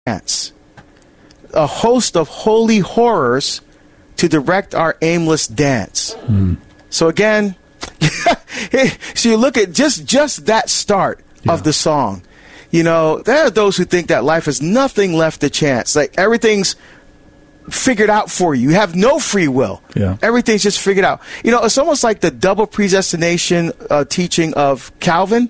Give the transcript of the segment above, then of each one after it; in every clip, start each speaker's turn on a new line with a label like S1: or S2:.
S1: chance, a host of holy horrors to direct our aimless dance. So again, so you look at just that start of the song. You know, there are those who think that life has nothing left to chance. Like everything's figured out for you. You have no free will.
S2: Yeah.
S1: Everything's just figured out. You know, it's almost like the double predestination teaching of Calvin,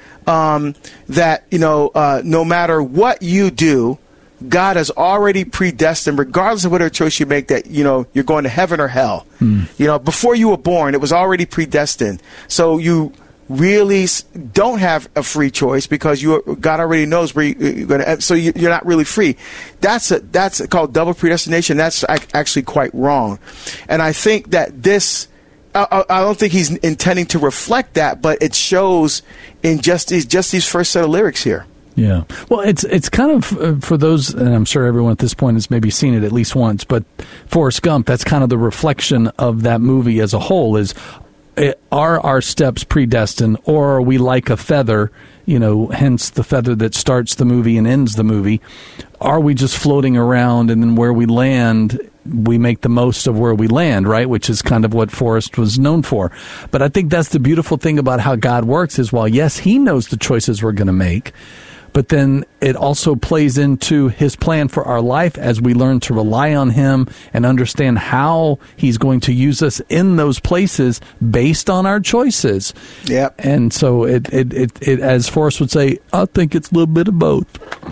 S1: that, you know, no matter what you do, God has already predestined, regardless of whatever choice you make, that, you know, you're going to heaven or hell. You know, before you were born, it was already predestined. So you really don't have a free choice because God already knows where you're going to. So you're not really free. That's called double predestination. That's actually quite wrong. And I think that this, I don't think he's intending to reflect that, but it shows in just these first set of lyrics here.
S2: Yeah. Well, it's kind of, for those, and I'm sure everyone at this point has maybe seen it at least once, but Forrest Gump, that's kind of the reflection of that movie as a whole is, are our steps predestined, or are we like a feather, you know, hence the feather that starts the movie and ends the movie? Are we just floating around, and then where we land, we make the most of where we land, right? Which is kind of what Forrest was known for. But I think that's the beautiful thing about how God works is, while, yes, he knows the choices we're going to make, but then it also plays into his plan for our life as we learn to rely on him and understand how he's going to use us in those places based on our choices.
S1: Yeah.
S2: And so it as Forrest would say, I think it's a little bit of both.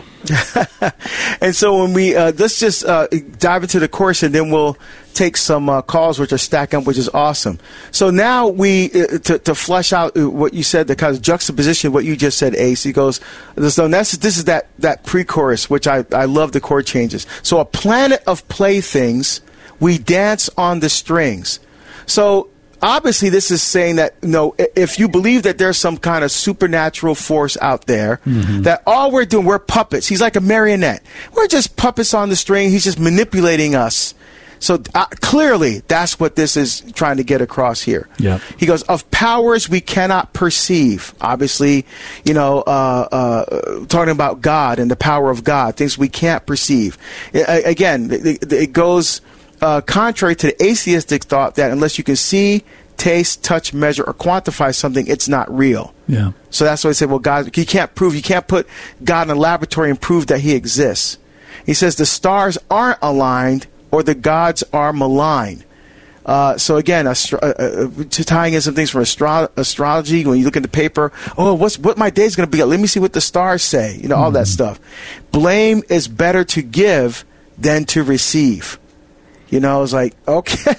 S1: And so when we let's just dive into the course, and then we'll take some calls which are stacking up, which is awesome. So now we to flesh out what you said, the kind of juxtaposition of what you just said, Ace. He goes, so this is that pre-chorus, which I love the chord changes. So a planet of playthings, we dance on the strings. So obviously, this is saying that, you know, if you believe that there's some kind of supernatural force out there, that all we're doing, we're puppets. He's like a marionette. We're just puppets on the string. He's just manipulating us. So clearly, that's what this is trying to get across here.
S2: Yeah.
S1: He goes, of powers we cannot perceive. Obviously, you know, talking about God and the power of God, things we can't perceive. Again, it goes contrary to the atheistic thought that unless you can see, taste, touch, measure, or quantify something, it's not real.
S2: Yeah.
S1: So that's why I said, well, God, you can't put God in a laboratory and prove that he exists. He says the stars aren't aligned or the gods are malign. So again, tying in some things from astrology, when you look at the paper, what my day's going to be? Let me see what the stars say. You know, all that stuff. Blame is better to give than to receive. You know, it's like, okay,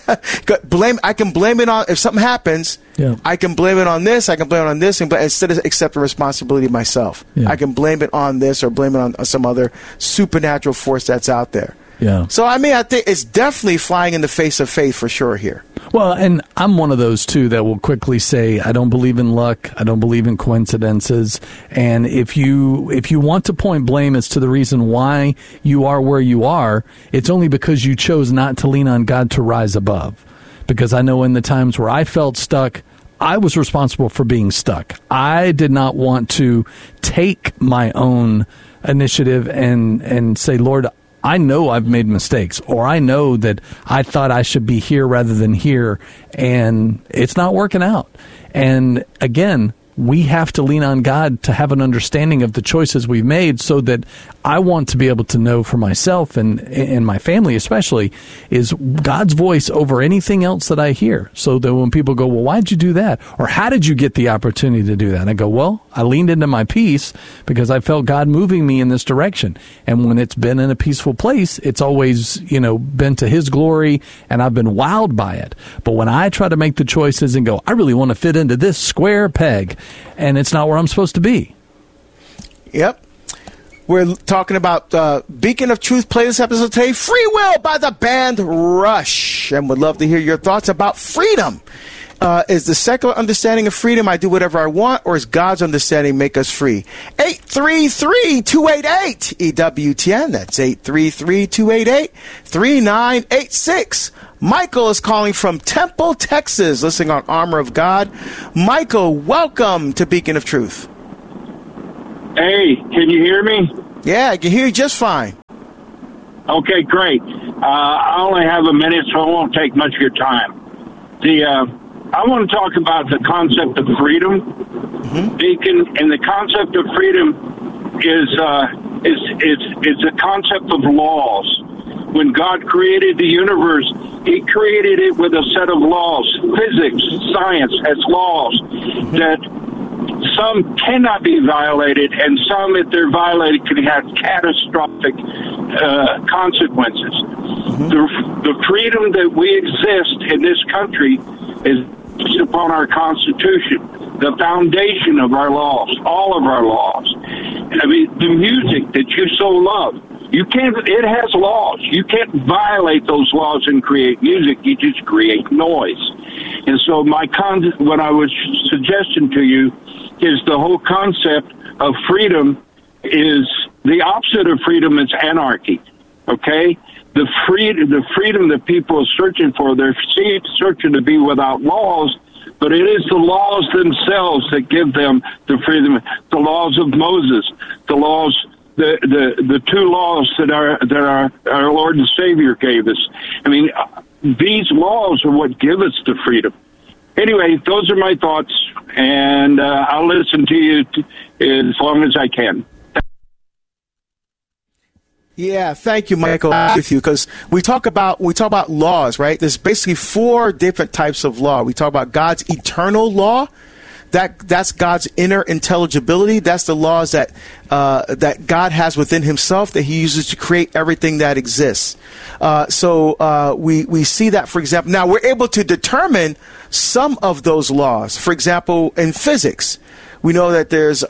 S1: I can blame it on, if something happens, I can blame it on this, I can blame it on this, but instead of accepting responsibility myself, I can blame it on this or blame it on some other supernatural force that's out there.
S2: Yeah.
S1: So, I mean, I think it's definitely flying in the face of faith for sure here.
S2: Well, and I'm one of those, too, that will quickly say, I don't believe in luck. I don't believe in coincidences. And if you want to point blame as to the reason why you are where you are, it's only because you chose not to lean on God to rise above. Because I know in the times where I felt stuck, I was responsible for being stuck. I did not want to take my own initiative and say, Lord, I know I've made mistakes, or I know that I thought I should be here rather than here, and it's not working out. And again, we have to lean on God to have an understanding of the choices we've made, so that I want to be able to know for myself and my family especially is God's voice over anything else that I hear. So that when people go, well, why'd you do that? Or how did you get the opportunity to do that? And I go, well, I leaned into my peace because I felt God moving me in this direction. And when it's been in a peaceful place, it's always, you know, been to his glory, and I've been wowed by it. But when I try to make the choices and go, I really want to fit into this square peg, and it's not where I'm supposed to be.
S1: Yep. We're talking about Beacon of Truth playlist episode today, Free Will by the band Rush. And would love to hear your thoughts about freedom. Is the secular understanding of freedom, I do whatever I want, or is God's understanding make us free? 833-288-EWTN. That's 833-288-3986. Michael is calling from Temple, Texas, listening on Armor of God. Michael, welcome to Beacon of Truth.
S3: Hey, can you hear me?
S1: Yeah, I can hear you just fine.
S3: Okay, great. I only have a minute, so I won't take much of your time. I want to talk about the concept of freedom, Deacon, and the concept of freedom is a concept of laws. When God created the universe, He created it with a set of laws. Physics, science has laws that some cannot be violated, and some, if they're violated, can have catastrophic consequences. The freedom that we exist in this country is based upon our Constitution, the foundation of our laws, all of our laws. I mean, the music that you so love, it has laws. You can't violate those laws and create music. You just create noise. And so what I was suggesting to you is the whole concept of freedom is the opposite of freedom is anarchy. Okay? The freedom that people are searching for, they're searching to be without laws, but it is the laws themselves that give them the freedom. The laws of Moses, the laws, the two laws that our Lord and Savior gave us. I mean, these laws are what give us the freedom. Anyway, those are my thoughts, and I'll listen to you as long as I can.
S1: Yeah, thank you, Michael. With you, because we talk about laws, right? There's basically 4 different types of law. We talk about God's eternal law. That's God's inner intelligibility. That's the laws that God has within Himself that He uses to create everything that exists. So we see that, for example. Now we're able to determine some of those laws. For example, in physics, we know that there's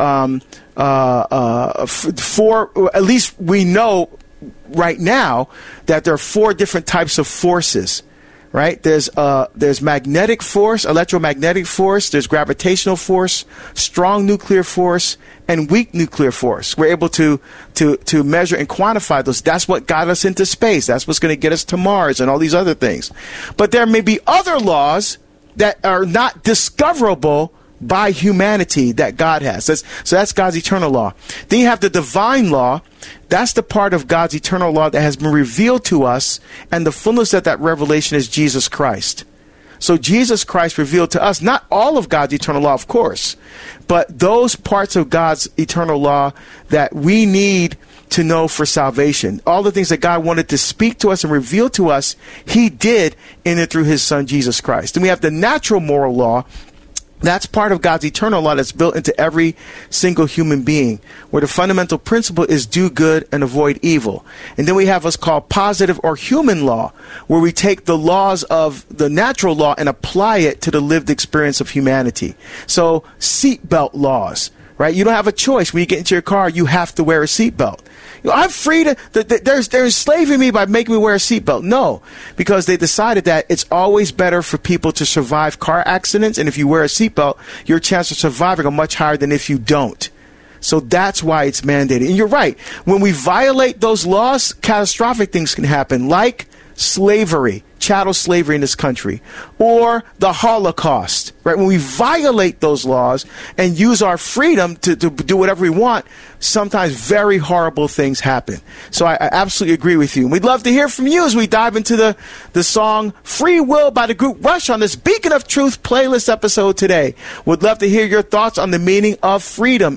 S1: 4. At least we know right now that there are 4 different types of forces. Right? There's magnetic force, electromagnetic force, there's gravitational force, strong nuclear force, and weak nuclear force. We're able to measure and quantify those. That's what got us into space. That's what's going to get us to Mars and all these other things. But there may be other laws that are not discoverable by humanity that God has. So that's God's eternal law. Then you have the divine law. That's the part of God's eternal law that has been revealed to us, and the fullness of that revelation is Jesus Christ. So Jesus Christ revealed to us not all of God's eternal law, of course, but those parts of God's eternal law that we need to know for salvation. All the things that God wanted to speak to us and reveal to us, He did in and through His Son, Jesus Christ. And we have the natural moral law. That's part of God's eternal law that's built into every single human being, where the fundamental principle is do good and avoid evil. And then we have what's called positive or human law, where we take the laws of the natural law and apply it to the lived experience of humanity. So seatbelt laws, right? You don't have a choice. When you get into your car, you have to wear a seatbelt. I'm free to, they're enslaving me by making me wear a seatbelt. No, because they decided that it's always better for people to survive car accidents. And if you wear a seatbelt, your chance of surviving are much higher than if you don't. So that's why it's mandated. And you're right. When we violate those laws, catastrophic things can happen, like slavery, chattel slavery in this country, or the Holocaust, right? When we violate those laws and use our freedom to do whatever we want, sometimes very horrible things happen. So I absolutely agree with you. And we'd love to hear from you as we dive into the song Free Will by the group Rush on this Beacon of Truth playlist episode today. We'd love to hear your thoughts on the meaning of freedom.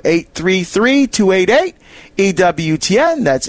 S1: 833-288 EWTN. That's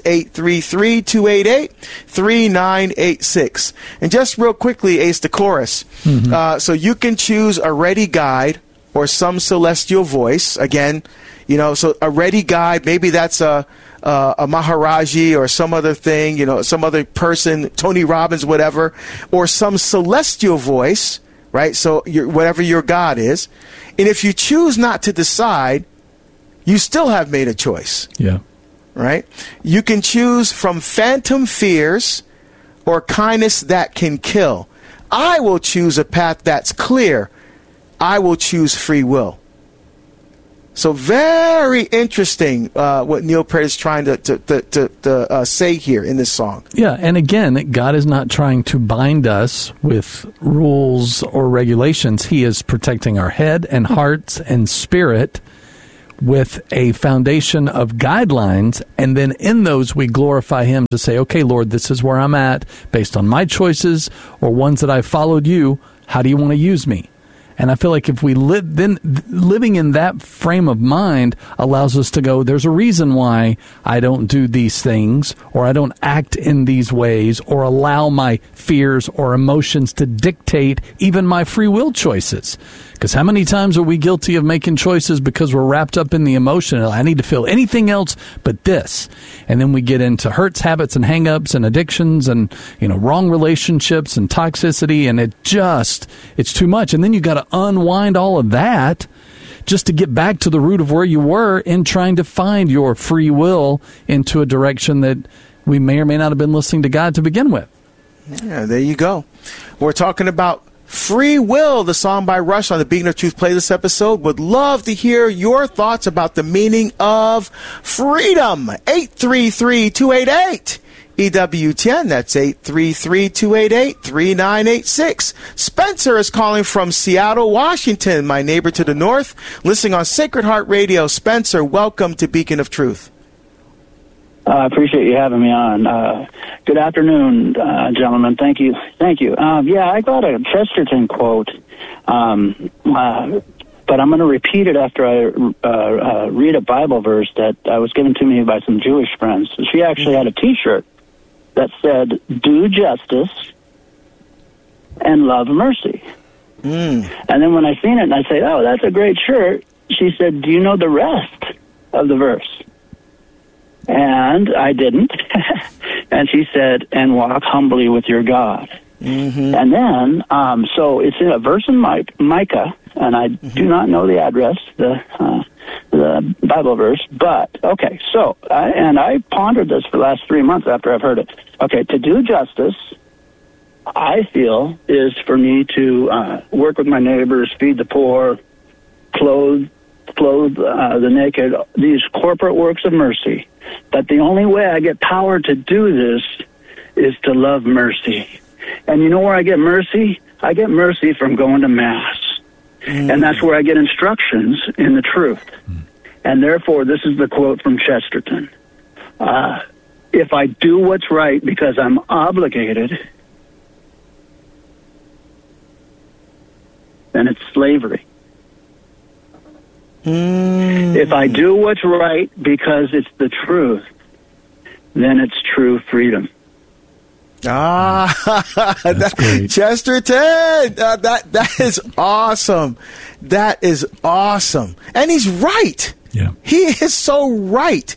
S1: 833-288-3986. And just real quickly, Ace, the chorus. So you can choose a ready guide or some celestial voice. Again, so a ready guide, maybe that's a Maharaji or some other thing, some other person, Tony Robbins, whatever, or some celestial voice, right? So whatever your God is. And if you choose not to decide, you still have made a choice.
S2: Yeah.
S1: Right? You can choose from phantom fears or kindness that can kill. I will choose a path that's clear. I will choose free will. So very interesting what Neil Peart is trying to say here in this song.
S2: Yeah, and again, God is not trying to bind us with rules or regulations. He is protecting our head and hearts and spirit with a foundation of guidelines, and then in those we glorify Him to say, okay, Lord, this is where I'm at based on my choices or ones that I've followed you. How do you want to use me? And I feel like if we living in that frame of mind allows us to go, there's a reason why I don't do these things, or I don't act in these ways, or allow my fears or emotions to dictate even my free will choices. Because how many times are we guilty of making choices because we're wrapped up in the emotion? I need to feel anything else but this. And then we get into hurts, habits, and hang-ups and addictions and, wrong relationships and toxicity, and it's too much. And then you got to unwind all of that just to get back to the root of where you were in trying to find your free will into a direction that we may or may not have been listening to God to begin with.
S1: Yeah, there you go. We're talking about Free Will, the song by Rush on the Beacon of Truth playlist episode. Would love to hear your thoughts about the meaning of freedom. 833-288. EWTN, that's 833-288-3986. Spencer is calling from Seattle, Washington, my neighbor to the north, listening on Sacred Heart Radio. Spencer, welcome to Beacon of Truth.
S4: I appreciate you having me on. Good afternoon, gentlemen. Thank you. I got a Chesterton quote, but I'm going to repeat it after I read a Bible verse that was given to me by some Jewish friends. She actually had a T-shirt that said, "Do justice and love mercy." And then when I seen it and I said, "Oh, that's a great shirt," she said, "Do you know the rest of the verse?" And I didn't. And she said, "And walk humbly with your God." Mm-hmm. And then, so it's in a verse in Micah, and I do not know the address, the Bible verse, but, okay, so, I pondered this for the last 3 months after I've heard it. Okay, to do justice, I feel, is for me to work with my neighbors, feed the poor, clothe the naked, these corporate works of mercy. But the only way I get power to do this is to love mercy. And you know where I get mercy? I get mercy from going to Mass. And that's where I get instructions in the truth. And therefore, this is the quote from Chesterton. If I do what's right because I'm obligated, then it's slavery. If I do what's right because it's the truth, then it's true freedom.
S2: That's great.
S1: Chesterton, that is awesome. That is awesome. And he's right.
S2: Yeah.
S1: He is so right.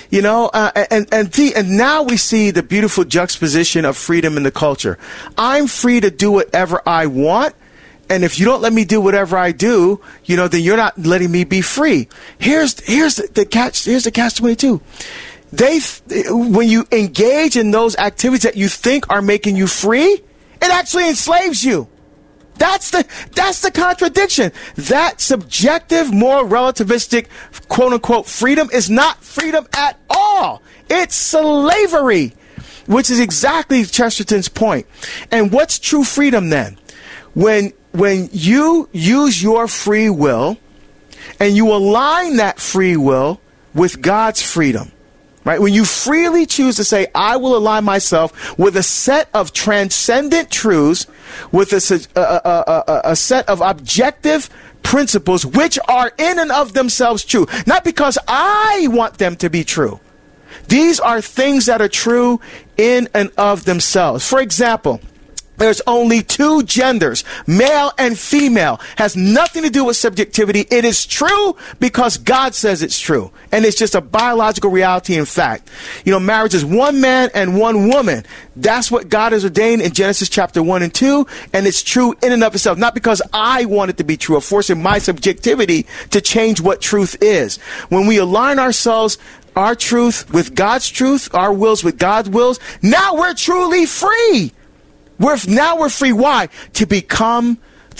S1: And now we see the beautiful juxtaposition of freedom in the culture. I'm free to do whatever I want. And if you don't let me do whatever I do, then you're not letting me be free. Here's the catch. Here's the catch-22. When you engage in those activities that you think are making you free, it actually enslaves you. That's the contradiction. That subjective, more relativistic, quote unquote, freedom is not freedom at all. It's slavery, which is exactly Chesterton's point. And what's true freedom then? When you use your free will and you align that free will with God's freedom, right? When you freely choose to say, I will align myself with a set of transcendent truths, with a set of objective principles which are in and of themselves true, not because I want them to be true. These are things that are true in and of themselves. For example, there's only two genders, male and female. Has nothing to do with subjectivity. It is true because God says it's true. And it's just a biological reality and fact. Marriage is one man and one woman. That's what God has ordained in Genesis chapter 1 and 2. And it's true in and of itself. Not because I want it to be true or forcing my subjectivity to change what truth is. When we align ourselves, our truth with God's truth, our wills with God's wills, now we're truly free. We're free. Why? To become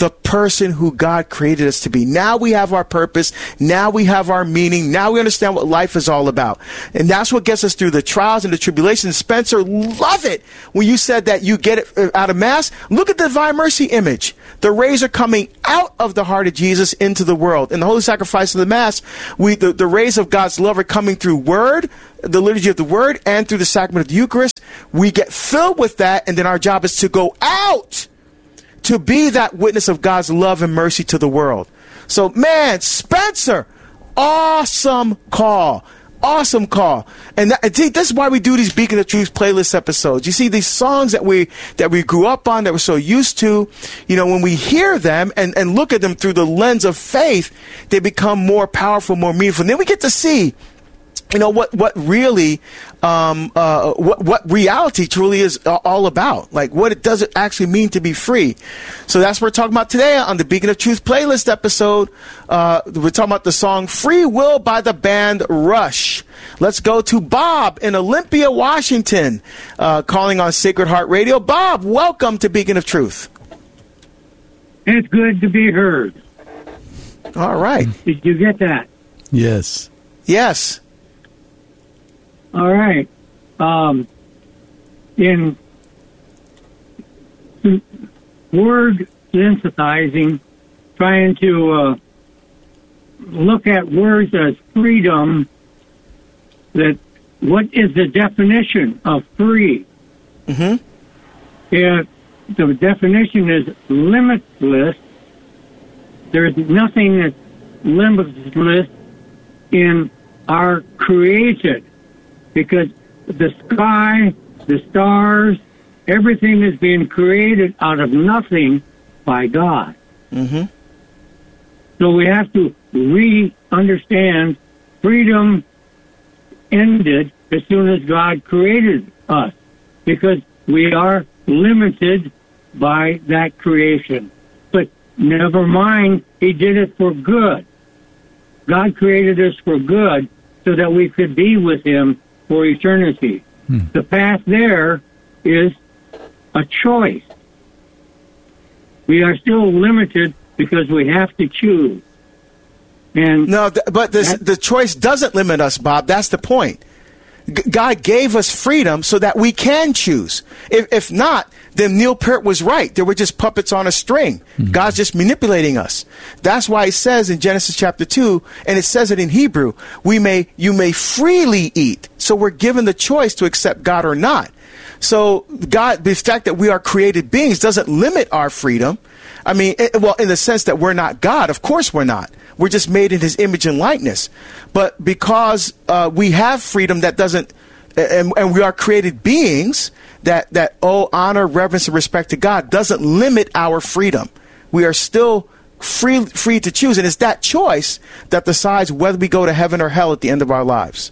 S1: the person who God created us to be. Now we have our purpose. Now we have our meaning. Now we understand what life is all about. And that's what gets us through the trials and the tribulations. Spencer, love it when you said that you get it out of Mass. Look at the Divine Mercy image. The rays are coming out of the heart of Jesus into the world. In the Holy Sacrifice of the Mass, the rays of God's love are coming through Word, the liturgy of the Word, and through the sacrament of the Eucharist. We get filled with that, and then our job is to go out to be that witness of God's love and mercy to the world. So, man, Spencer, awesome call. Awesome call. And this is why we do these Beacon of Truth playlist episodes. You see, these songs that we grew up on, that we're so used to, when we hear them and look at them through the lens of faith, they become more powerful, more meaningful. And then we get to see what really, what reality truly is all about. Like what it does actually mean to be free. So that's what we're talking about today on the Beacon of Truth playlist episode. We're talking about the song Free Will by the band Rush. Let's go to Bob in Olympia, Washington, calling on Sacred Heart Radio. Bob, welcome to Beacon of Truth.
S5: It's good to be heard.
S1: All right.
S5: Did you get that?
S2: Yes.
S1: Yes.
S5: All right. In word synthesizing, trying to look at words as freedom, that what is the definition of free?
S1: Mm-hmm.
S5: If the definition is limitless, there's nothing that's limitless in our created. Because the sky, the stars, everything is being created out of nothing by God.
S1: Mm-hmm.
S5: So we have to understand freedom ended as soon as God created us, because we are limited by that creation. But never mind, He did it for good. God created us for good so that we could be with Him for eternity. The path there is a choice. We are still limited because we have to choose. And
S1: but the choice doesn't limit us, Bob. That's the point. God gave us freedom so that we can choose. If not, then Neil Peart was right. They were just puppets on a string. Mm-hmm. God's just manipulating us. That's why He says in Genesis chapter 2, and it says it in Hebrew, you may freely eat. So we're given the choice to accept God or not. So the fact that we are created beings doesn't limit our freedom. I mean, in the sense that we're not God. Of course we're not. We're just made in His image and likeness. But because we have freedom, that doesn't, and we are created beings that owe honor, reverence, and respect to God, doesn't limit our freedom. We are still free to choose, and it's that choice that decides whether we go to heaven or hell at the end of our lives.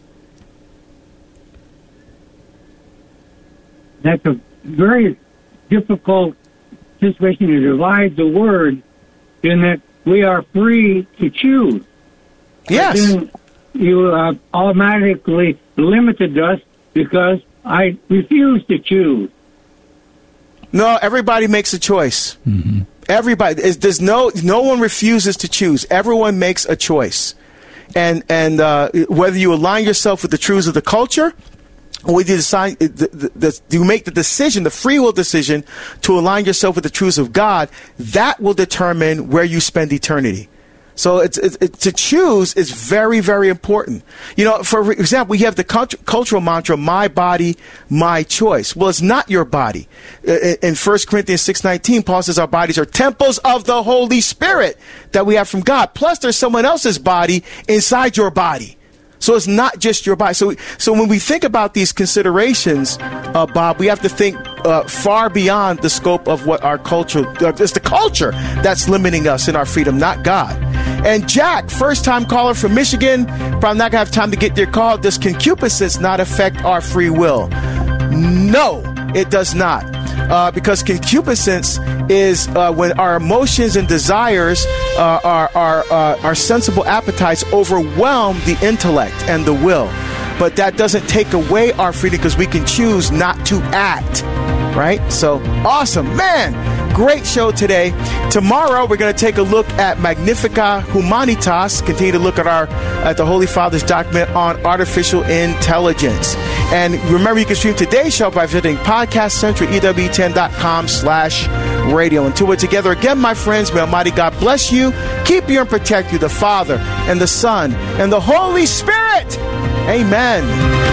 S5: That's a very difficult situation to divide the word, in that we are free to choose.
S1: Yes.
S5: Then you automatically limited us because I refuse to choose.
S1: No, everybody makes a choice. Mm-hmm. Everybody. There's no one refuses to choose. Everyone makes a choice. And whether you align yourself with the truths of the culture, or whether you decide, you make the decision, the free will decision, to align yourself with the truths of God, that will determine where you spend eternity. So to choose is very, very important. For example, we have the cultural mantra, my body, my choice. Well, it's not your body. In 1 Corinthians 6:19, Paul says our bodies are temples of the Holy Spirit that we have from God. Plus, there's someone else's body inside your body. So it's not just your body. So when we think about these considerations, Bob, we have to think far beyond the scope of what our culture, it's the culture that's limiting us in our freedom, not God. And Jack, first-time caller from Michigan, probably not going to have time to get their call. Does concupiscence not affect our free will? No, it does not. Because concupiscence is when our emotions and desires, our sensible appetites overwhelm the intellect and the will. But that doesn't take away our freedom, because we can choose not to act. right? So awesome, man. Great show today. Tomorrow we're going to take a look at Magnificat Humanitas. Continue to look at the Holy Father's document on artificial intelligence. And remember, you can stream today's show by visiting Podcast Central, EWTN.com/radio. Until we're together again, my friends, may Almighty God bless you, keep you and protect you, the Father and the Son and the Holy Spirit. Amen.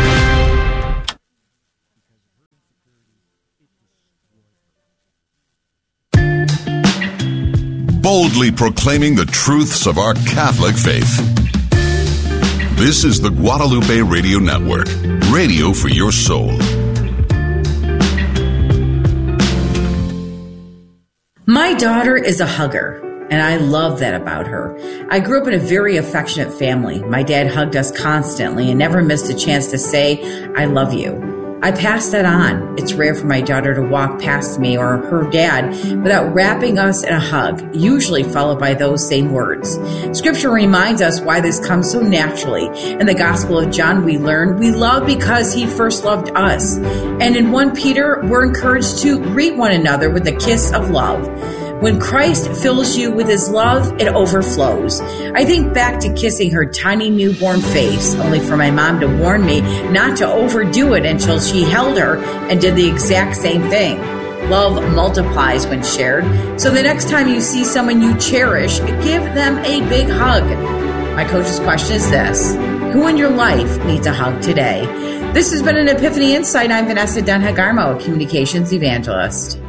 S6: Boldly proclaiming the truths of our Catholic faith. This is the Guadalupe Radio Network, radio for your soul.
S7: My daughter is a hugger, and I love that about her. I grew up in a very affectionate family. My dad hugged us constantly and never missed a chance to say, I love you. I pass that on. It's rare for my daughter to walk past me or her dad without wrapping us in a hug, usually followed by those same words. Scripture reminds us why this comes so naturally. In the Gospel of John, we learn we love because he first loved us. And in 1 Peter, we're encouraged to greet one another with a kiss of love. When Christ fills you with his love, it overflows. I think back to kissing her tiny newborn face, only for my mom to warn me not to overdo it until she held her and did the exact same thing. Love multiplies when shared. So the next time you see someone you cherish, give them a big hug. My coach's question is this: who in your life needs a hug today? This has been an Epiphany Insight. I'm Vanessa Denhagarmo, a communications evangelist.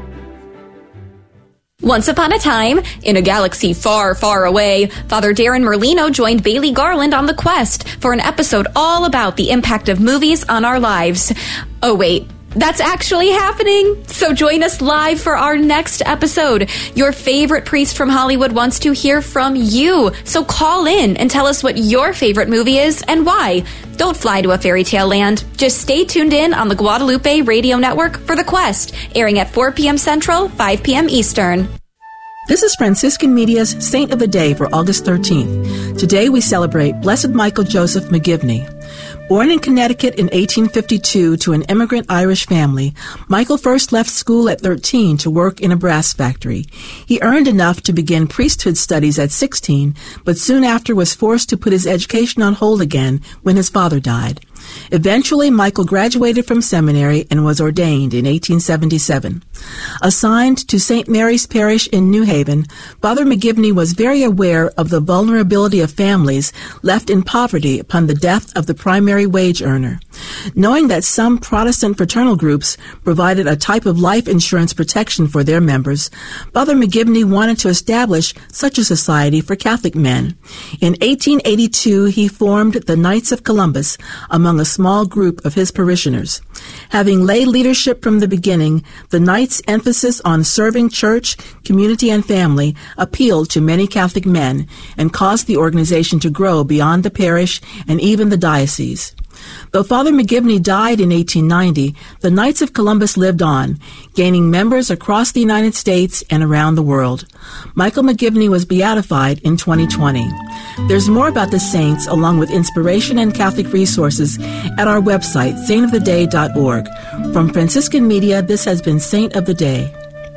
S8: Once upon a time, in a galaxy far, far away, Father Darren Merlino joined Bailey Garland on The Quest for an episode all about the impact of movies on our lives. Oh, wait. That's actually happening. So join us live for our next episode. Your favorite priest from Hollywood wants to hear from you. So call in and tell us what your favorite movie is and why. Don't fly to a fairy tale land. Just stay tuned in on the Guadalupe Radio Network for The Quest, airing at 4 p.m. Central, 5 p.m. Eastern.
S9: This is Franciscan Media's Saint of the Day for August 13th. Today we celebrate Blessed Michael Joseph McGivney. Born in Connecticut in 1852 to an immigrant Irish family, Michael first left school at 13 to work in a brass factory. He earned enough to begin priesthood studies at 16, but soon after was forced to put his education on hold again when his father died. Eventually, Michael graduated from seminary and was ordained in 1877. Assigned to St. Mary's Parish in New Haven, Father McGivney was very aware of the vulnerability of families left in poverty upon the death of the primary wage earner. Knowing that some Protestant fraternal groups provided a type of life insurance protection for their members, Father McGivney wanted to establish such a society for Catholic men. In 1882, he formed the Knights of Columbus among a small group of his parishioners. Having lay leadership from the beginning, the Knights' emphasis on serving church, community, and family appealed to many Catholic men and caused the organization to grow beyond the parish and even the diocese. Though Father McGivney died in 1890, the Knights of Columbus lived on, gaining members across the United States and around the world. Michael McGivney was beatified in 2020. There's more about the saints, along with inspiration and Catholic resources, at our website, saintoftheday.org. From Franciscan Media, this has been Saint of the Day.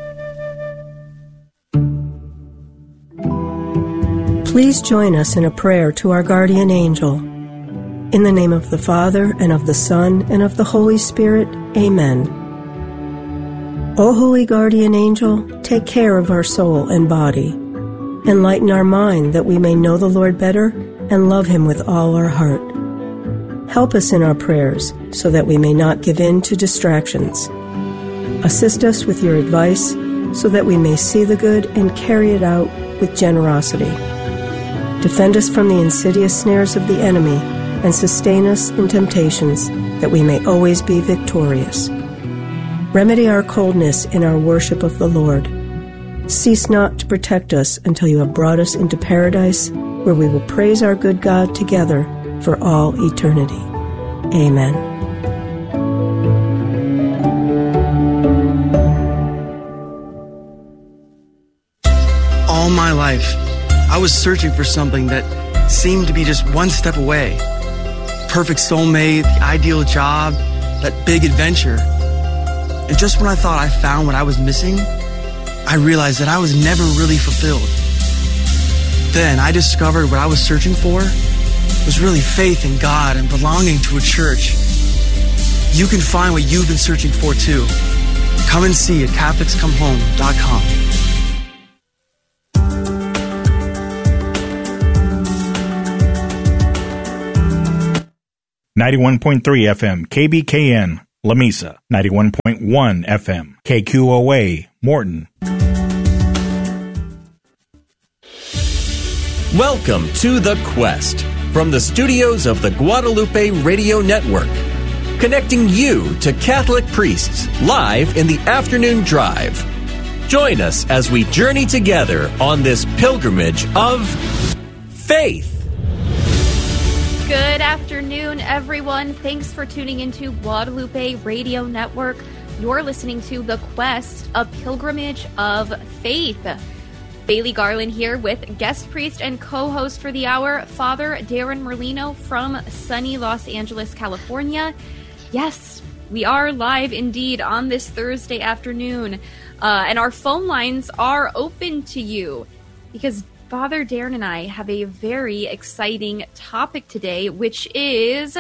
S10: Please join us in a prayer to our guardian angel. In the name of the Father, and of the Son, and of the Holy Spirit, Amen. O holy guardian angel, take care of our soul and body. Enlighten our mind that we may know the Lord better and love him with all our heart. Help us in our prayers so that we may not give in to distractions. Assist us with your advice so that we may see the good and carry it out with generosity. Defend us from the insidious snares of the enemy and sustain us in temptations, that we may always be victorious. Remedy our coldness in our worship of the Lord. Cease not to protect us until you have brought us into paradise, where we will praise our good God together for all eternity. Amen.
S11: All my life, I was searching for something that seemed to be just one step away. Perfect soulmate, the ideal job, that big adventure. And just when I thought I found what I was missing, I realized that I was never really fulfilled. Then I discovered what I was searching for was really faith in God and belonging to a church. You can find what you've been searching for too. Come and see at CatholicsComeHome.com.
S12: .3 FM KBKN Lamesa, 91.1 FM KQOA Morton.
S13: Welcome to The Quest from the studios of the Guadalupe Radio Network, connecting you to Catholic priests live in the afternoon drive. Join us as we journey together on this pilgrimage of faith.
S8: Good afternoon, everyone. Thanks for tuning into Guadalupe Radio Network. You're listening to The Quest, a pilgrimage of faith. Bailey Garland here with guest priest and co-host for the hour, Father Darren Merlino from sunny Los Angeles, California. Yes, we are live indeed on this Thursday afternoon, and our phone lines are open to you because Father Darren and I have a very exciting topic today, which is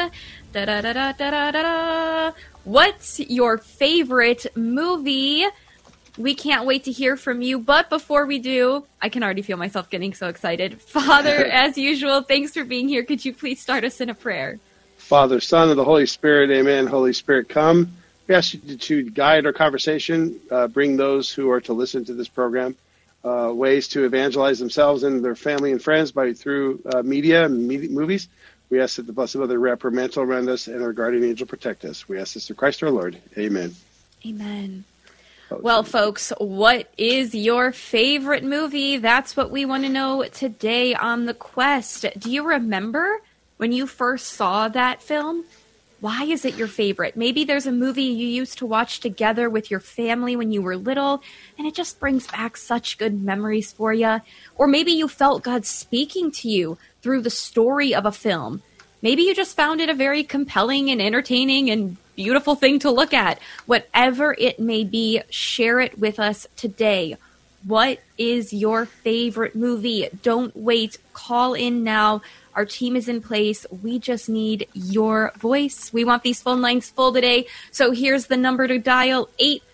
S8: what's your favorite movie? We can't wait to hear from you, but before we do, I can already feel myself getting so excited. Father, as usual, thanks for being here. Could you please start us in a prayer?
S14: Father, Son, and the Holy Spirit, amen. Holy Spirit, come. We ask you to guide our conversation, bring those who are to listen to this program ways to evangelize themselves and their family and friends through media and movies. We ask that the Blessed Mother wrap her mantle around us and our guardian angel protect us. We ask this through Christ our Lord. Amen.
S8: Amen. Well, folks, what is your favorite movie? That's what we want to know today on The Quest. Do you remember when you first saw that film? Why is it your favorite? Maybe there's a movie you used to watch together with your family when you were little, and it just brings back such good memories for you. Or maybe you felt God speaking to you through the story of a film. Maybe you just found it a very compelling and entertaining and beautiful thing to look at. Whatever it may be, share it with us today. What is your favorite movie? Don't wait. Call in now. Our team is in place. We just need your voice. We want these phone lines full today. So here's the number to dial,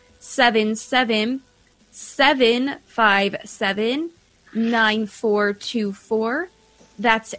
S8: 877-757-9424. That's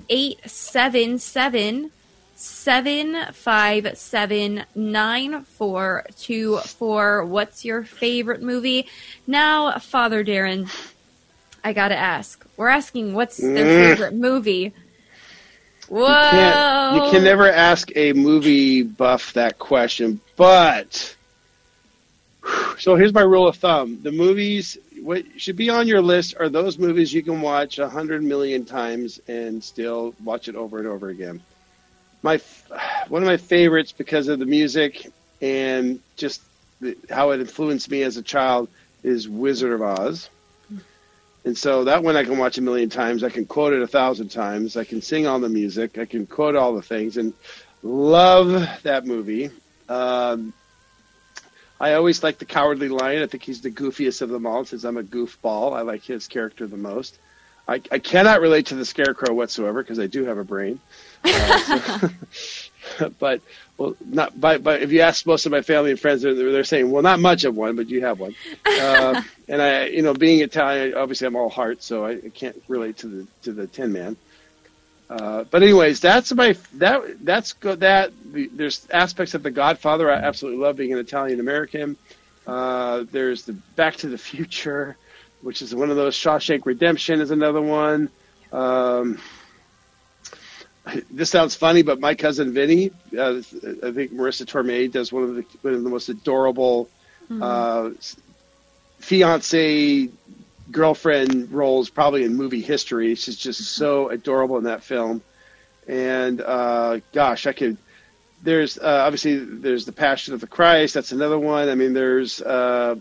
S8: 877-757-9424. What's your favorite movie? Now, Father Darren, I gotta ask. We're asking what's their favorite movie. Whoa!
S14: You can never ask a movie buff that question, but so here's my rule of thumb. The movies, what should be on your list are those movies you can watch 100 million times and still watch it over and over again. One of my favorites because of the music and just how it influenced me as a child is Wizard of Oz. And so that one I can watch 1,000,000 times. I can quote it 1,000 times. I can sing all the music. I can quote all the things and love that movie. I always like the Cowardly Lion. I think he's the goofiest of them all since I'm a goofball. I like his character the most. I cannot relate to the Scarecrow whatsoever because I do have a brain. But if you ask most of my family and friends, they're saying, well, not much of one, but you have one. And I, being Italian, obviously I'm all heart, so I can't relate to the Tin Man. But anyways, there's aspects of The Godfather I absolutely love, being an Italian American. There's the Back to the Future, which is one of those. Shawshank Redemption is another one. This sounds funny, but my cousin Vinny, I think Marissa Tomei does one of the most adorable fiance girlfriend roles probably in movie history. She's just so adorable in that film. And there's obviously there's The Passion of the Christ. That's another one. I mean, there's what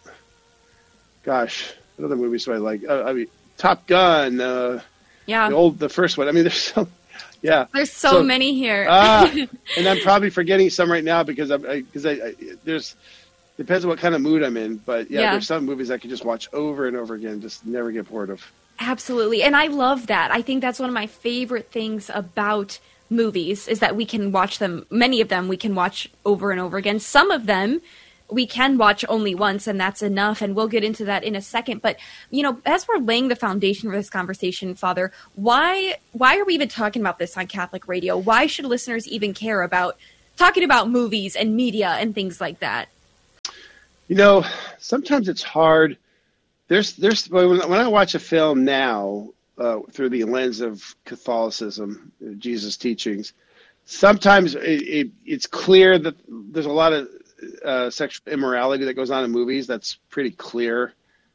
S14: other movies do I like? Top Gun. The first one. I mean, there's so. Yeah,
S8: there's so many here.
S14: And I'm probably forgetting some right now because there's Depends on what kind of mood I'm in. But
S8: Yeah.
S14: there's some movies I can just watch over and over again, just never get bored of.
S8: Absolutely. And I love that. I think that's one of my favorite things about movies is that we can watch them. Many of them we can watch over and over again. Some of them we can watch only once, and that's enough. And we'll get into that in a second. But, as we're laying the foundation for this conversation, Father, why are we even talking about this on Catholic radio? Why should listeners even care about talking about movies and media and things like that?
S14: Sometimes it's hard. When I watch a film now through the lens of Catholicism, Jesus' teachings, sometimes it's clear that there's a lot of sexual immorality that goes on in movies. That's pretty clear.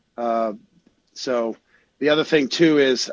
S14: So the other thing too is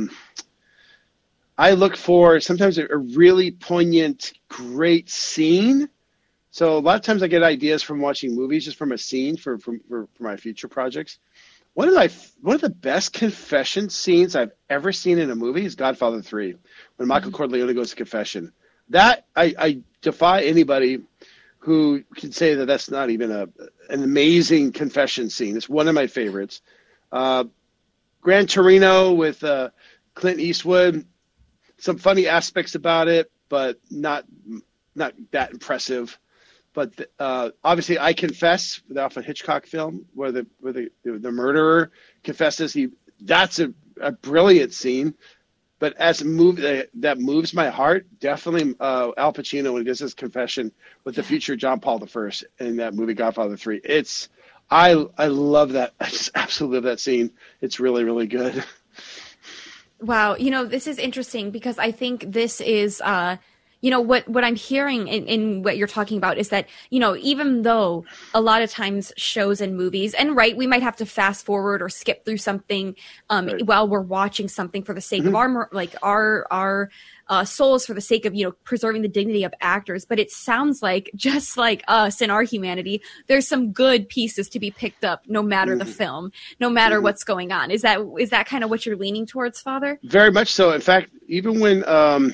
S14: I look for sometimes a really poignant, great scene. So a lot of times I get ideas from watching movies, just from a scene for my future projects. One of the best confession scenes I've ever seen in a movie is Godfather 3, when Michael Corleone goes to confession. That I defy anybody who can say that that's not even an amazing confession scene. It's one of my favorites. Gran Torino with Clint Eastwood, some funny aspects about it, but not that impressive. But obviously, I Confess, the Alfred Hitchcock film, where the murderer confesses. That's a brilliant scene. But as a movie that moves my heart, definitely Al Pacino when he does his confession with the future John Paul I in that movie Godfather 3. I love that. I just absolutely love that scene. It's really, really good.
S8: Wow. This is interesting because I think this is, what I'm hearing in what you're talking about is that, even though a lot of times shows and movies, and we might have to fast forward or skip through something while we're watching something for the sake of our souls, for the sake of, preserving the dignity of actors. But it sounds like, just like us in our humanity, there's some good pieces to be picked up no matter the film, no matter what's going on. Is that kind of what you're leaning towards, Father?
S14: Very much so. In fact, even when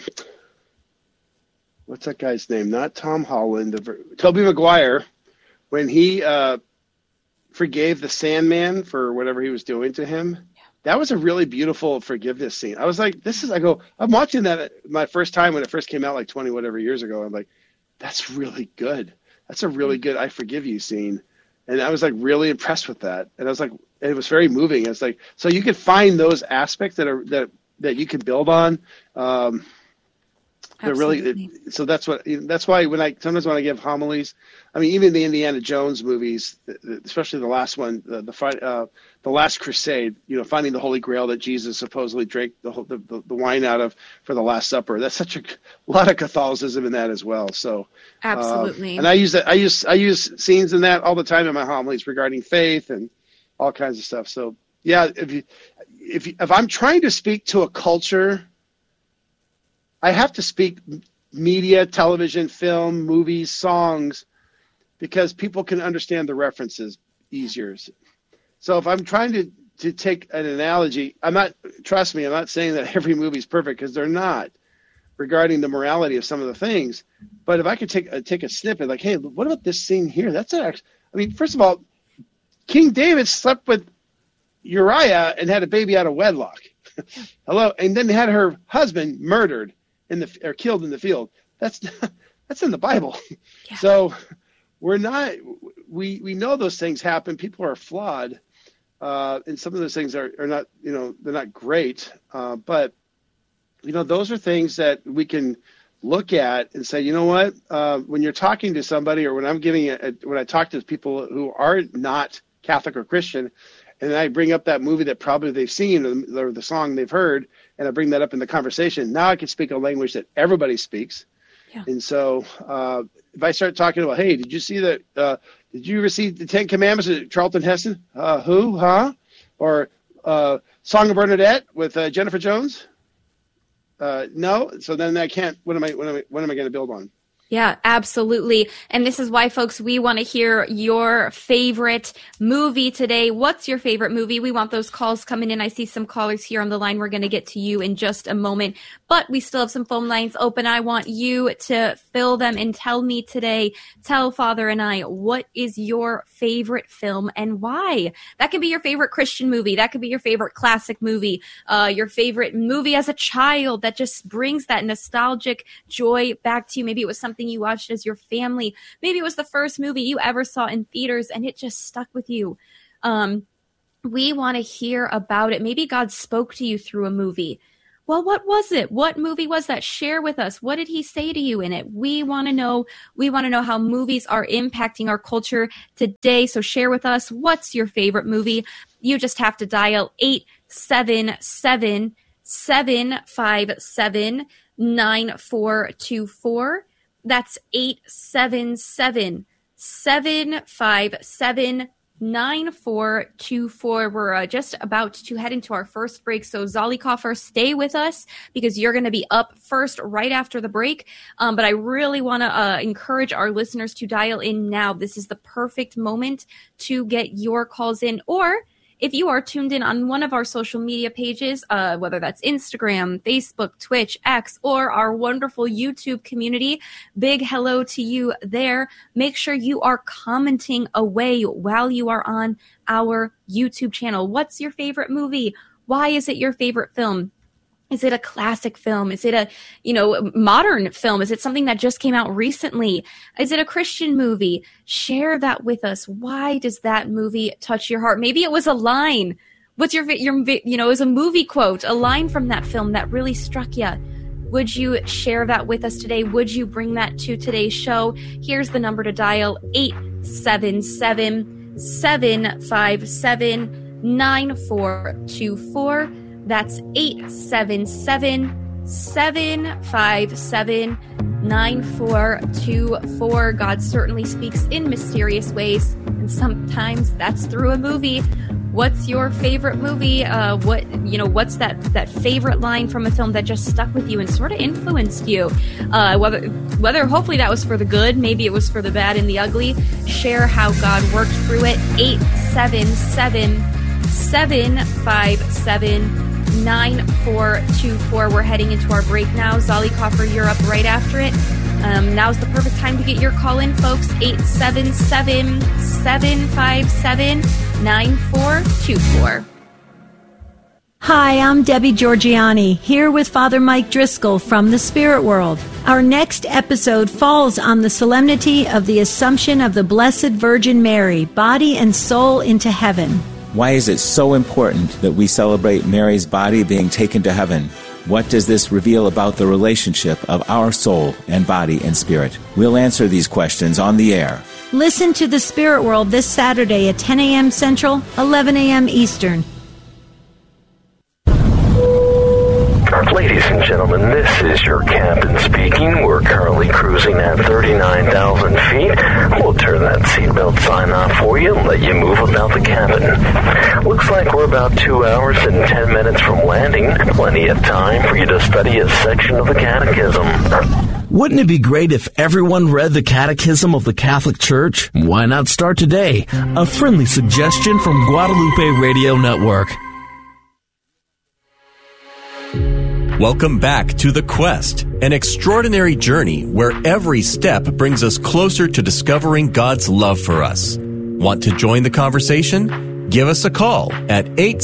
S14: what's that guy's name? Not Tom Holland, Tobey Maguire, when he forgave the Sandman for whatever he was doing to him. That was a really beautiful forgiveness scene. I was like, I'm watching that my first time when it first came out, like 20 whatever years ago. I'm like, that's really good. That's a really good I forgive you scene. And I was like really impressed with that. And I was like, it was very moving. It's like, so you can find those aspects that you can build on. They're really, so that's why sometimes when I give homilies, I mean, even the Indiana Jones movies, especially the last one, the Last Crusade, finding the Holy Grail that Jesus supposedly drank the wine out of for the Last Supper. That's such a lot of Catholicism in that as well. So
S8: absolutely.
S14: And I use scenes in that all the time in my homilies regarding faith and all kinds of stuff. So yeah, if I'm trying to speak to a culture, I have to speak media, television, film, movies, songs, because people can understand the references easier. So if I'm trying to take an analogy, trust me, I'm not saying that every movie is perfect, because they're not, regarding the morality of some of the things. But if I could take a snippet, like, hey, what about this scene here? First of all, King David slept with Uriah and had a baby out of wedlock. Hello, and then had her husband murdered or killed in the field. That's in the Bible. Yeah. So we know those things happen. People are flawed, and some of those things are not, they're not great. But those are things that we can look at and say, you know what? When you're talking to somebody, or when I'm when I talk to people who are not Catholic or Christian, and I bring up that movie that probably they've seen or the song they've heard, and I bring that up in the conversation, now I can speak a language that everybody speaks. Yeah. And so if I start talking about, hey, did you see did you receive the 10 Commandments of Charlton Heston? Who? Huh? Or Song of Bernadette with Jennifer Jones? No. So then I can't. What am I going to build on?
S8: Yeah, absolutely. And this is why, folks, we want to hear your favorite movie today. What's your favorite movie? We want those calls coming in. I see some callers here on the line. We're going to get to you in just a moment, but we still have some phone lines open. I want you to fill them and tell me today, tell Father and I, what is your favorite film and why? That could be your favorite Christian movie. That could be your favorite classic movie, your favorite movie as a child that just brings that nostalgic joy back to you. Maybe it was something you watched as your family. Maybe it was the first movie you ever saw in theaters and it just stuck with you. We want to hear about it. Maybe God spoke to you through a movie. Well, what was it? What movie was that? Share with us. What did he say to you in it? We want to know. We want to know how movies are impacting our culture today. So share with us. What's your favorite movie? You just have to dial 877-757-9424. That's 877-757-9424. We're just about to head into our first break. So Zollicoffer, stay with us because you're going to be up first right after the break. But I really want to encourage our listeners to dial in now. This is the perfect moment to get your calls in. Or if you are tuned in on one of our social media pages, whether that's Instagram, Facebook, Twitch, X, or our wonderful YouTube community, big hello to you there. Make sure you are commenting away while you are on our YouTube channel. What's your favorite movie? Why is it your favorite film? Is it a classic film? Is it a, modern film? Is it something that just came out recently? Is it a Christian movie? Share that with us. Why does that movie touch your heart? Maybe it was a line. What's it was a movie quote, a line from that film that really struck you. Would you share that with us today? Would you bring that to today's show? Here's the number to dial, 877-757-9424. That's 877-757-9424. God certainly speaks in mysterious ways, and sometimes that's through a movie. What's your favorite movie? What's that favorite line from a film that just stuck with you and sort of influenced you? Whether hopefully that was for the good, maybe it was for the bad and the ugly. Share how God worked through it. 877-757-9424. We're heading into our break now. Zollicoffer, you're up right after it. Now's the perfect time to get your call in, folks. 877-757-9424.
S15: Hi, I'm Debbie Georgiani, here with Father Mike Driscoll from the Spirit World. Our next episode falls on the solemnity of the Assumption of the Blessed Virgin Mary, body and soul, into heaven.
S16: Why is it so important that we celebrate Mary's body being taken to heaven? What does this reveal about the relationship of our soul and body and spirit? We'll answer these questions on the air.
S15: Listen to the Spirit World this Saturday at 10 a.m. Central, 11 a.m. Eastern.
S17: Ladies and gentlemen, this is your captain speaking. We're currently cruising at 39,000 feet. We'll turn that seatbelt sign off for you and let you move about the cabin. Looks like we're about 2 hours and 10 minutes from landing. Plenty of time for you to study a section of the Catechism.
S18: Wouldn't it be great if everyone read the Catechism of the Catholic Church? Why not start today? A friendly suggestion from Guadalupe Radio Network.
S13: Welcome back to The Quest, an extraordinary journey where every step brings us closer to discovering God's love for us. Want to join the conversation? Give us a call at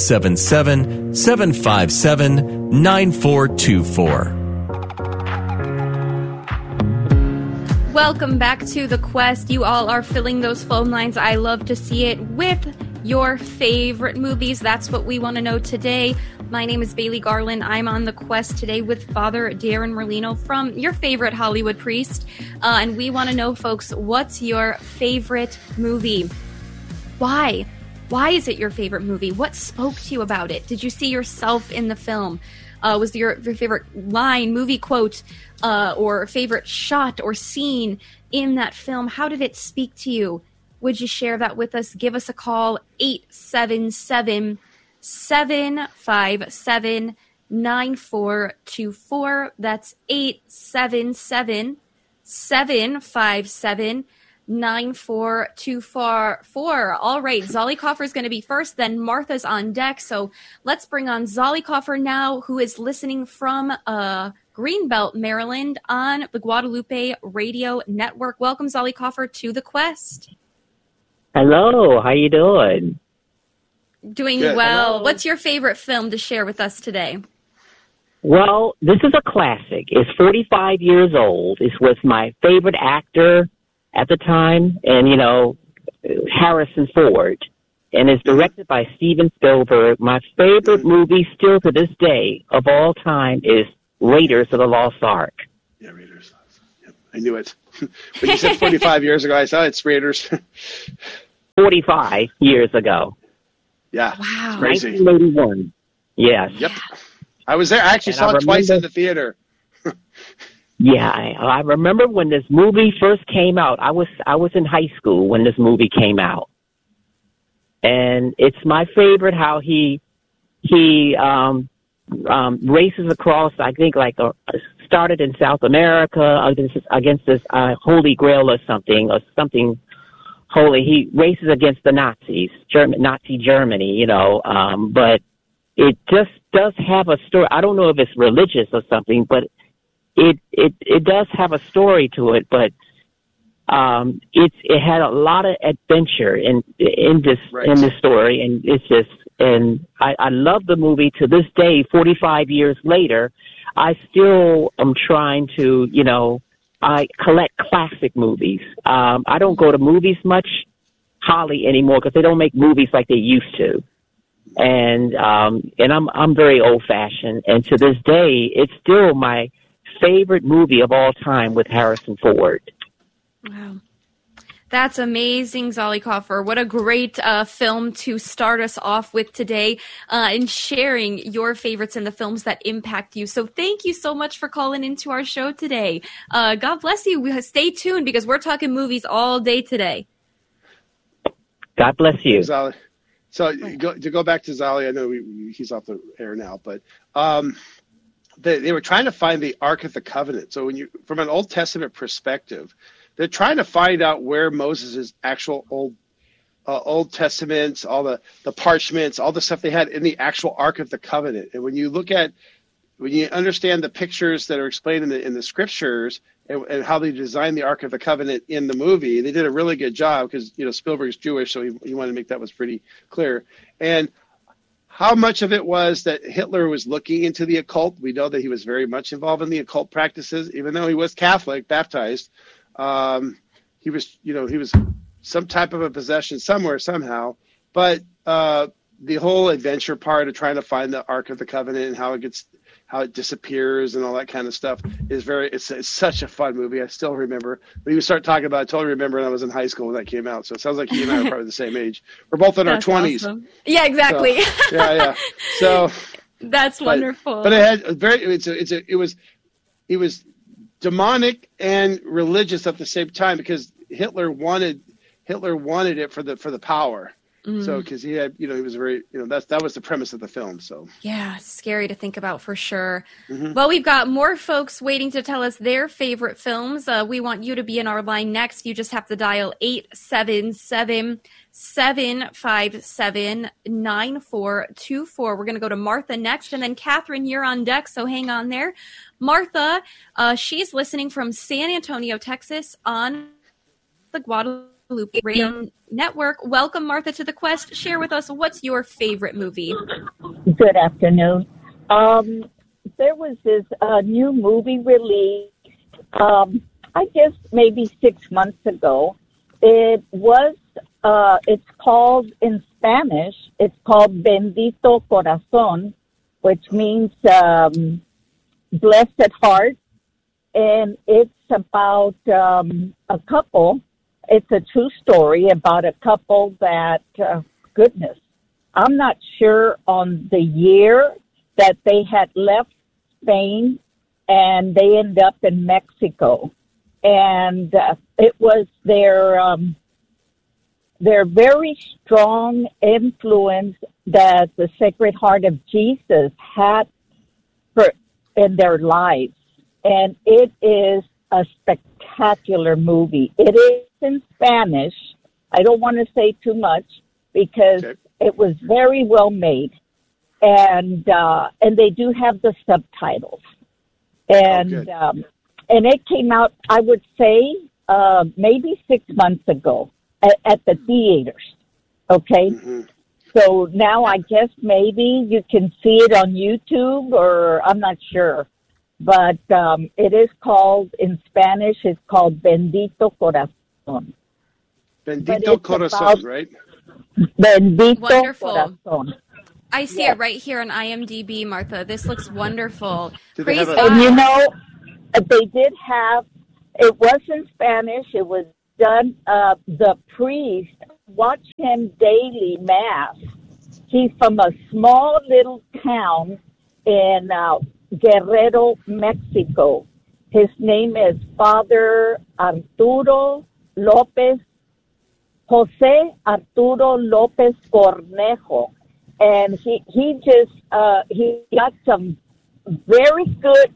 S13: 877-757-9424.
S8: Welcome back to The Quest. You all are filling those phone lines. I love to see it with your favorite movies. That's what we want to know today. My name is Bailey Garland. I'm on The Quest today with Father Darren Merlino from your favorite Hollywood priest. And we want to know, folks, what's your favorite movie? Why? Why is it your favorite movie? What spoke to you about it? Did you see yourself in the film? Was your favorite line, movie quote, or favorite shot or scene in that film? How did it speak to you? Would you share that with us? Give us a call, 877-757-9424. That's 877-757-9424. 757-94244. All right, Zollicoffer is going to be first, then Martha's on deck. So let's bring on Zollicoffer now, who is listening from Greenbelt, Maryland, on the Guadalupe Radio Network. Welcome, Zollicoffer, to the Quest.
S19: Hello, how you doing?
S8: Doing
S19: Good.
S8: well.
S19: Hello.
S8: What's your favorite film to share with us today?
S19: Well, this is a classic. It's 45 years old. It was my favorite actor at the time, and, you know, Harrison Ford. And it's directed by Steven Spielberg. My favorite movie still to this day of all time is Raiders of the Lost Ark.
S14: Yeah, Raiders. Yep, I knew it. When you said 45 years ago, I saw it's Raiders.
S19: 45 years ago.
S14: Yeah.
S8: Wow.
S14: Crazy.
S19: 1981. Yes.
S14: Yep. I was there. I actually saw it twice in the theater.
S19: Yeah, I remember when this movie first came out. I was in high school when this movie came out, and it's my favorite how he races across. I think started in South America against this Holy Grail or something holy. He races against the Nazis, Nazi Germany, you know. But it just does have a story. I don't know if it's religious or something, but it does have a story to it. But it had a lot of adventure in this story, and it's just. And I love the movie to this day. 45 years later, I still am trying to, you know, I collect classic movies. I don't go to movies much, Holly, anymore because they don't make movies like they used to. And I'm very old fashioned. And to this day, it's still my favorite movie of all time with Harrison Ford.
S8: Wow. That's amazing, Zollicoffer. What a great film to start us off with today in sharing your favorites and the films that impact you. So thank you so much for calling into our show today. God bless you. Stay tuned because we're talking movies all day today.
S19: God bless you.
S14: Zolly. So to go back to Zolly, I know he's off the air now, but they were trying to find the Ark of the Covenant. So from an Old Testament perspective, they're trying to find out where Moses' actual Old Testaments, all the parchments, all the stuff they had in the actual Ark of the Covenant. And when you understand the pictures that are explained in the scriptures and how they designed the Ark of the Covenant in the movie, they did a really good job because, you know, Spielberg's Jewish, so he wanted to make that was pretty clear. And how much of it was that Hitler was looking into the occult? We know that he was very much involved in the occult practices, even though he was Catholic, baptized. He was some type of a possession somewhere, somehow. But the whole adventure part of trying to find the Ark of the Covenant and how it disappears and all that kind of stuff is it's such a fun movie. I still remember when you start talking about it. I totally remember when I was in high school when that came out. So it sounds like you and I are probably the same age. We're both in our 20s.
S8: Awesome. Yeah, exactly.
S14: So, yeah. So
S8: that's wonderful.
S14: But it had it was demonic and religious at the same time because Hitler wanted it for the power. So because he had, you know, he was very, you know, that was the premise of the film. So
S8: yeah, scary to think about for sure.
S14: Mm-hmm.
S8: Well, we've got more folks waiting to tell us their favorite films. We want you to be in our line next. You just have to dial 877-757-9424. We're going to go to Martha next, and then Catherine, you're on deck, so hang on there. Martha, she's listening from San Antonio, Texas, on the Guadalupe Radio Network. Welcome, Martha, to the Quest. Share with us, what's your favorite movie?
S20: Good afternoon. There was this new movie released, I guess maybe 6 months ago. It's called, in Spanish, it's called Bendito Corazón, which means blessed heart. And it's about a couple. It's a true story about a couple that, goodness, I'm not sure on the year that they had left Spain and they end up in Mexico. And it was their very strong influence that the Sacred Heart of Jesus had in their lives. And it is a spectacular spectacular movie. It is in Spanish. I don't want to say too much because it was very well made, and they do have the subtitles, and it came out, I would say, maybe 6 months ago at the theaters. Okay. Mm-hmm. So now I guess maybe you can see it on YouTube, or I'm not sure. But it is called, in Spanish, it's called Bendito Corazón.
S14: Bendito Corazón, right?
S20: Bendito
S8: Wonderful.
S20: Corazón.
S8: I see it right here on IMDb, Martha. This looks wonderful.
S20: Praise God. And you know, they did have, it was in Spanish, it was done, the priest, watch him daily mass. He's from a small little town in Guerrero, Mexico. His name is Father José Arturo López Cornejo. And he got some very good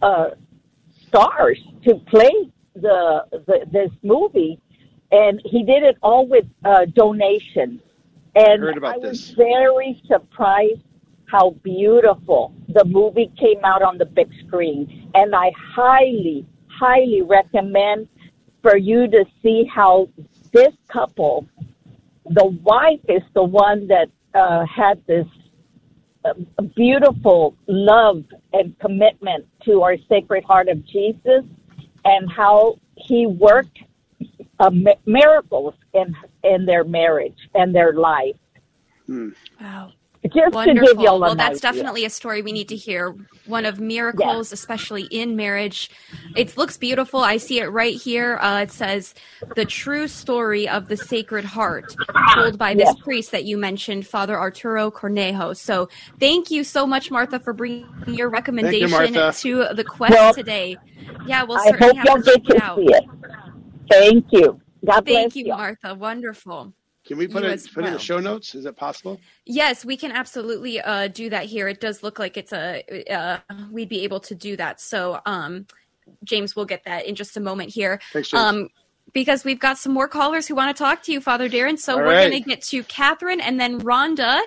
S20: stars to play this movie, and he did it all with donations. And I was very surprised how beautiful the movie came out on the big screen. And I highly, highly recommend for you to see how this couple, the wife is the one that had this beautiful love and commitment to our Sacred Heart of Jesus, and how he worked miracles in their marriage and their life.
S8: Wow.
S20: Just
S8: wonderful.
S20: To give you all
S8: well,
S20: an
S8: that's
S20: idea.
S8: definitely a story we need to hear. One of miracles, especially in marriage. It looks beautiful. I see it right here. It says, the true story of the Sacred Heart, told by this priest that you mentioned, Father Arturo Cornejo. So thank you so much, Martha, for bringing your recommendation to the quest today. Yeah, we'll certainly have to check it out.
S20: Thank you. God bless
S8: Thank you, Martha. Wonderful.
S14: Can we put it in the show notes? Is it possible?
S8: Yes, we can absolutely do that here. It does look like it's we'd be able to do that. So, James, we'll get that in just a moment here.
S14: Thanks, James.
S8: Because we've got some more callers who want to talk to you, Father Darren. So we're going to get to Catherine and then Rhonda.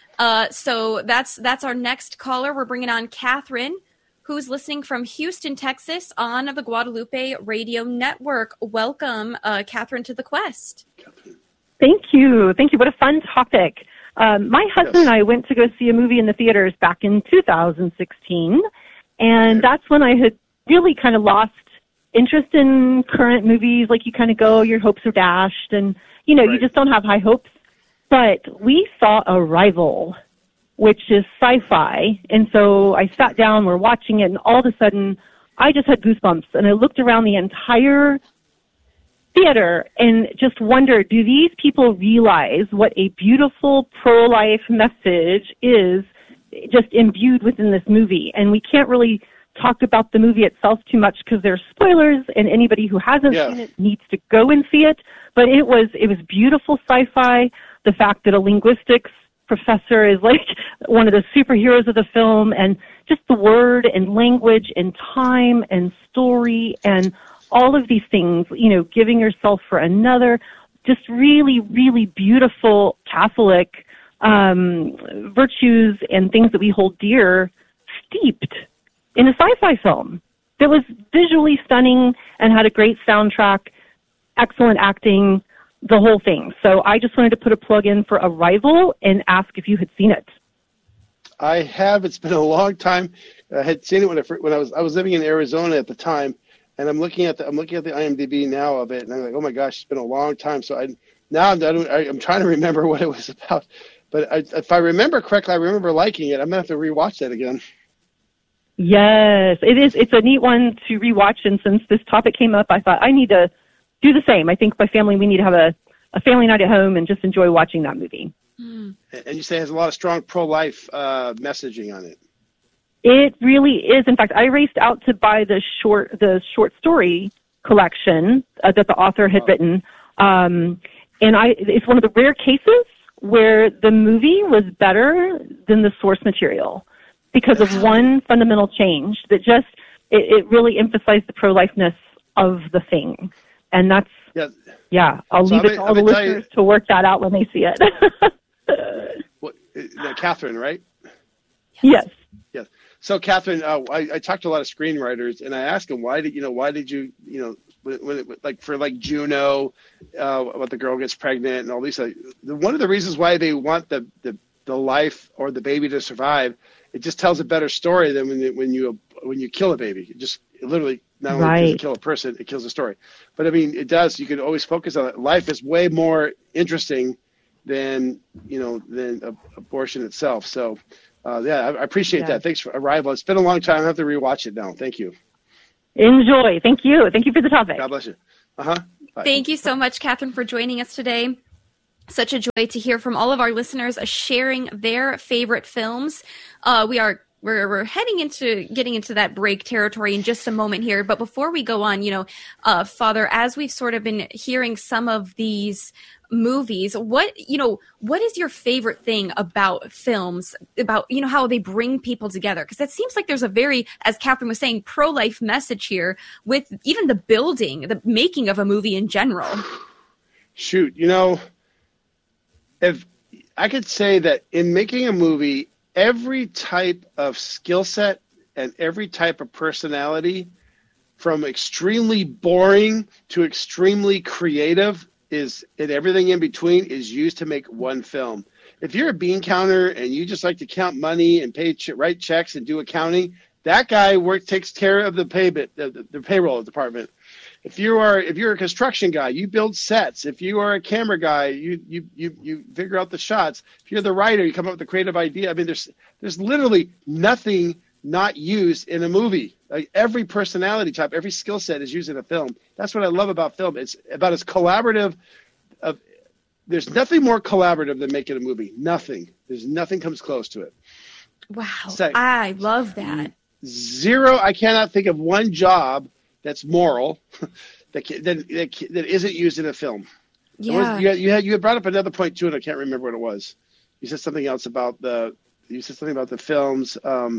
S8: So that's our next caller. We're bringing on Catherine, who's listening from Houston, Texas, on the Guadalupe Radio Network. Welcome, Catherine, to the Quest.
S21: Thank you. Thank you. What a fun topic. My husband and I went to go see a movie in the theaters back in 2016, and that's when I had really kind of lost interest in current movies. Like, you kind of go, your hopes are dashed, and, you know, you just don't have high hopes. But we saw Arrival, which is sci-fi, and so I sat down, we're watching it, and all of a sudden, I just had goosebumps, and I looked around the entire theater and just wonder, do these people realize what a beautiful pro-life message is just imbued within this movie? And we can't really talk about the movie itself too much because there's spoilers, and anybody who hasn't seen it needs to go and see it. But it was beautiful sci-fi. The fact that a linguistics professor is like one of the superheroes of the film, and just the word and language and time and story and all of these things, you know, giving yourself for another, just really, really beautiful Catholic virtues and things that we hold dear, steeped in a sci-fi film that was visually stunning and had a great soundtrack, excellent acting, the whole thing. So I just wanted to put a plug in for Arrival and ask if you had seen it.
S14: I have. It's been a long time. I had seen it when I was living in Arizona at the time. And I'm looking at the IMDb now of it, and I'm like, oh my gosh, it's been a long time. So I'm trying to remember what it was about. But if I remember correctly, I remember liking it. I'm gonna have to rewatch that again.
S21: Yes, it is. It's a neat one to rewatch. And since this topic came up, I thought I need to do the same. I think my family, we need to have a family night at home and just enjoy watching that movie.
S14: And you say it has a lot of strong pro-life messaging on it.
S21: It really is. In fact, I raced out to buy the short story collection that the author had written, and it's one of the rare cases where the movie was better than the source material because of one fundamental change that just it really emphasized the pro-lifeness of the thing. And that's, I'll
S14: So
S21: leave it to all the listeners to work that out when they see it.
S14: Catherine, right?
S21: Yes.
S14: Yes. So, Catherine, I talked to a lot of screenwriters, and I asked them, why did you, for Juno, what the girl gets pregnant and all these things. One of the reasons why they want the life or the baby to survive, it just tells a better story than when you kill a baby. It just literally not only does it kill a person, it kills a story. But I mean, it does. You can always focus on it. Life is way more interesting than abortion itself. So. I appreciate that. Thanks for Arrival. It's been a long time. I have to rewatch it now. Thank you.
S21: Enjoy. Thank you. Thank you for the topic.
S14: God bless you.
S8: Bye. Thank you so much, Catherine, for joining us today. Such a joy to hear from all of our listeners sharing their favorite films. We're heading into getting into that break territory in just a moment here. But before we go on, Father, as we've sort of been hearing some of these movies, what is your favorite thing about films, about, how they bring people together? Because it seems like there's a very, as Catherine was saying, pro-life message here with even the making of a movie in general.
S14: Shoot, if I could say that in making a movie, every type of skill set and every type of personality, from extremely boring to extremely creative, and everything in between, is used to make one film. If you're a bean counter and you just like to count money and write checks and do accounting, that guy takes care of the payroll department. If you're a construction guy, you build sets. If you are a camera guy, you figure out the shots. If you're the writer, you come up with a creative idea. I mean, there's literally nothing not used in a movie. Like every personality type, every skill set is used in a film. That's what I love about film. It's about as collaborative. There's nothing more collaborative than making a movie. Nothing. There's nothing comes close to it.
S8: Wow, I love that.
S14: Zero. I cannot think of one job that's moral that isn't used in a film.
S8: Yeah.
S14: You had brought up another point too, and I can't remember what it was. You said something else about the films.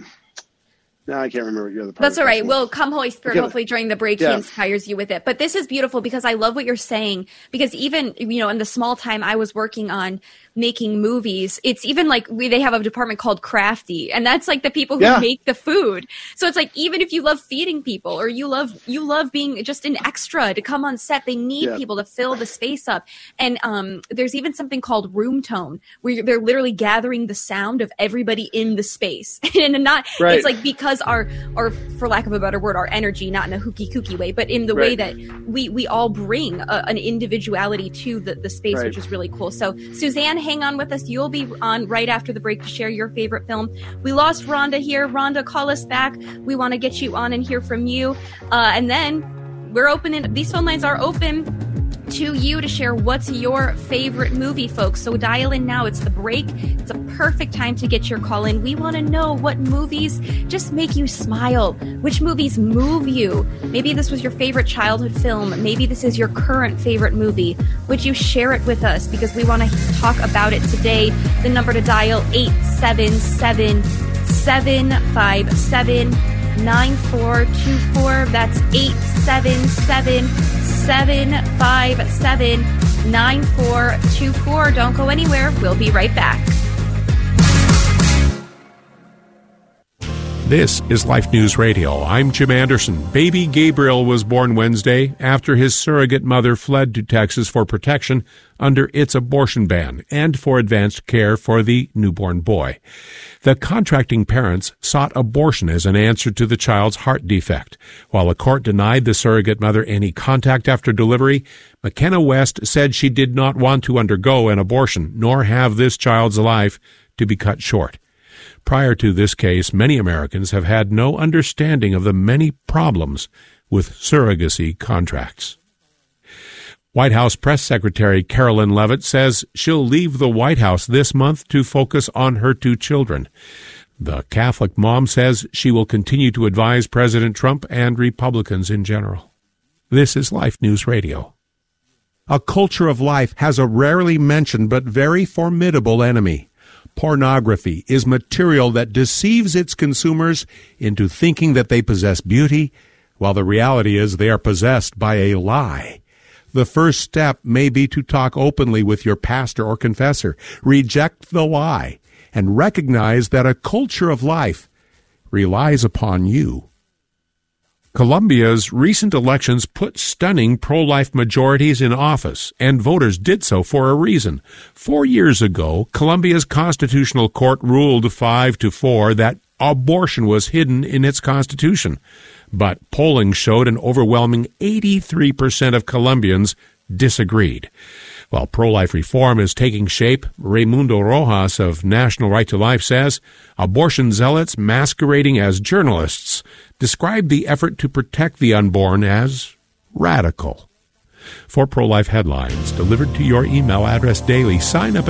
S14: No, I can't remember what your other part.
S8: That's all right. Well, come Holy Spirit, hopefully during the break, He inspires you with it. But this is beautiful because I love what you're saying, because even, in the small time I was working on making movies, it's even like they have a department called Crafty, and that's like the people who make the food. So it's like, even if you love feeding people or you love being just an extra to come on set, they need people to fill the space up. And there's even something called room tone, where they're literally gathering the sound of everybody in the space. And it's like, because our, for lack of a better word, our energy, not in a hooky kooky way, but in the way that we all bring an individuality to the space, which is really cool. So Suzanne, hang on with us. You'll be on right after the break to share your favorite film. We lost Rhonda here. Rhonda, call us back. We want to get you on and hear from you. And then we're opening, these phone lines are open to you to share what's your favorite movie, folks. So dial in now. It's the break. It's a perfect time to get your call in. We want to know what movies just make you smile. Which movies move you? Maybe this was your favorite childhood film. Maybe this is your current favorite movie. Would you share it with us? Because we want to talk about it today. The number to dial, 877-757-9424. That's 877-757-9424. Don't go anywhere. We'll be right back.
S3: This is Life News Radio. I'm Jim Anderson. Baby Gabriel was born Wednesday after his surrogate mother fled to Texas for protection under its abortion ban and for advanced care for the newborn boy. The contracting parents sought abortion as an answer to the child's heart defect. While the court denied the surrogate mother any contact after delivery, McKenna West said she did not want to undergo an abortion, nor have this child's life to be cut short. Prior to this case, many Americans have had no understanding of the many problems with surrogacy contracts. White House Press Secretary Carolyn Leavitt says she'll leave the White House this month to focus on her two children. The Catholic mom says she will continue to advise President Trump and Republicans in general. This is Life News Radio. A culture of life has a rarely mentioned but very formidable enemy. Pornography is material that deceives its consumers into thinking that they possess beauty while the reality is they are possessed by a lie. The first step may be to talk openly with your pastor or confessor, reject the lie, and recognize that a culture of life relies upon you. Colombia's recent elections put stunning pro-life majorities in office, and voters did so for a reason. 4 years ago, Colombia's constitutional court ruled 5-4 that abortion was hidden in its constitution. But polling showed an overwhelming 83% of Colombians disagreed. While pro-life reform is taking shape, Raimundo Rojas of National Right to Life says abortion zealots masquerading as journalists describe the effort to protect the unborn as radical. For pro-life headlines delivered to your email address daily, sign up